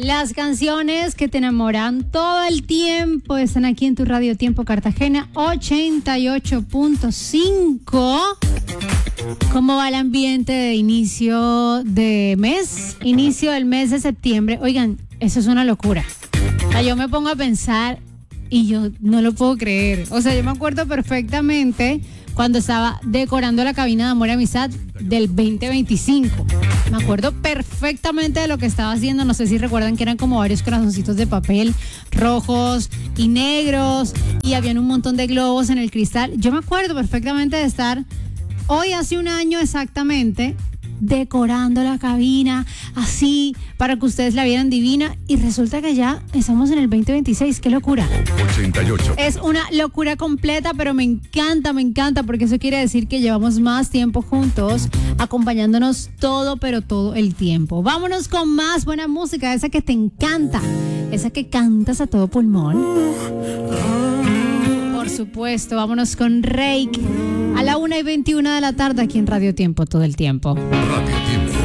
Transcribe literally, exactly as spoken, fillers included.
Las canciones que te enamoran todo el tiempo están aquí en tu Radio Tiempo Cartagena ochenta y ocho punto cinco. ¿Cómo va el ambiente de inicio de mes? Inicio del mes de septiembre. Oigan, eso es una locura. O sea, yo me pongo a pensar y yo no lo puedo creer. O sea, yo me acuerdo perfectamente cuando estaba decorando la cabina de Amor y Amistad del veinte veinticinco. Me acuerdo perfectamente de lo que estaba haciendo. No sé si recuerdan que eran como varios corazoncitos de papel rojos y negros y habían un montón de globos en el cristal. Yo me acuerdo perfectamente de estar hoy hace un año exactamente decorando la cabina así para que ustedes la vieran divina y resulta que ya estamos en el veinte veintiséis. ¡Qué locura! ochenta y ocho. Es una locura completa, pero me encanta, me encanta porque eso quiere decir que llevamos más tiempo juntos acompañándonos todo, pero todo el tiempo. Vámonos con más buena música, esa que te encanta, esa que cantas a todo pulmón. Por supuesto, vámonos con Reik a la una y veintiuna de la tarde aquí en Radio Tiempo todo el tiempo. Radio